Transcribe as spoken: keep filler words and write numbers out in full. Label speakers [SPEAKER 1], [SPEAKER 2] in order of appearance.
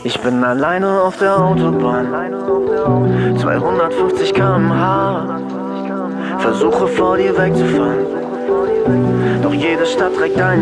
[SPEAKER 1] Ich bin alleine auf der Autobahn, zweihundertfünfzig Kilometer pro Stunde. Versuche vor dir wegzufahren, doch jede Stadt trägt einen